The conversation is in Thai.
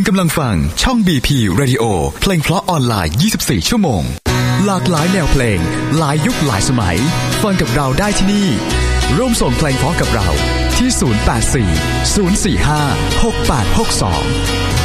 กำลังฟังช่อง BP Radio เพลงเพราะออนไลน์ 24 ชั่วโมงหลากหลายแนวเพลงหลายยุคหลายสมัยฟังกับเราได้ที่นี่ร่วมส่งเพลงเพราะกับเราที่ 084 045 6862